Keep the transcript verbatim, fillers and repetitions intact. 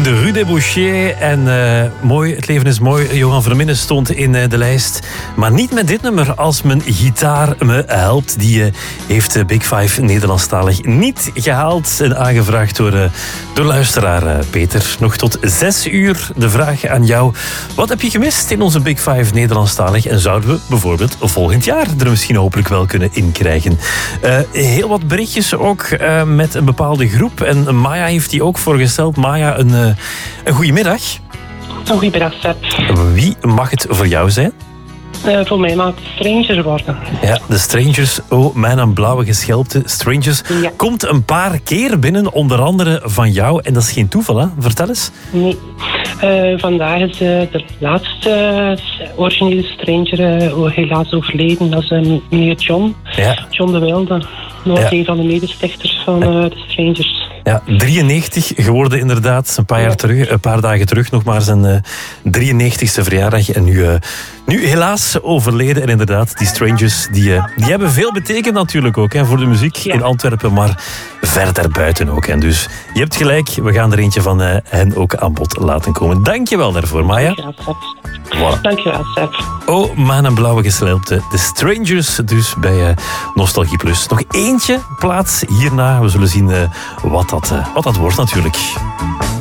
de Rue des Bouchers. En uh, mooi, het leven is mooi. Johan Verminnen stond in uh, de lijst. Maar niet met dit nummer. Als mijn gitaar me helpt. Die uh, heeft uh, Big Five Nederlandstalig niet gehaald. En aangevraagd door, uh, door luisteraar uh, Peter. Nog tot zes uur de vraag aan jou. Wat heb je gemist in onze Big Five Nederlandstalig? En zouden we bijvoorbeeld volgend jaar er misschien hopelijk wel kunnen inkrijgen? Uh, heel wat berichtjes ook uh, met een bepaalde groep. En Maya heeft die ook voorgesteld. Maya, een, uh, een goedemiddag. Een goedemiddag, Seb. Wie mag het voor jou zijn? Uh, voor mij mag het Strangers worden. Ja, de Strangers. Oh, mijn blauwe geschelpte Strangers. Ja. Komt een paar keer binnen, onder andere van jou. En dat is geen toeval, hè? Vertel eens. Nee. Uh, vandaag is uh, de laatste uh, originele Stranger uh, helaas overleden. Dat is uh, meneer John. Ja. John de Wilde. Nog Ja. een van de medestichters van uh, de Strangers. Ja, drieënnegentig geworden inderdaad. Een paar jaar terug, een paar dagen terug nog maar zijn uh, drieënnegentigste verjaardag. En nu, uh, nu helaas overleden. En inderdaad, die Strangers, die, uh, die hebben veel betekend natuurlijk ook. Hè, voor de muziek Ja. in Antwerpen, maar verder buiten ook. En dus, je hebt gelijk, we gaan er eentje van uh, hen ook aan bod laten komen. Dankjewel daarvoor, Maya. Dankjewel, Seb. Voilà. Dankjewel, Seb. Oh, man, een blauwe gesleepte. De Strangers dus bij uh, Nostalgie Plus. Nog eentje plaats hierna. We zullen zien uh, wat, dat, uh, wat dat wordt natuurlijk.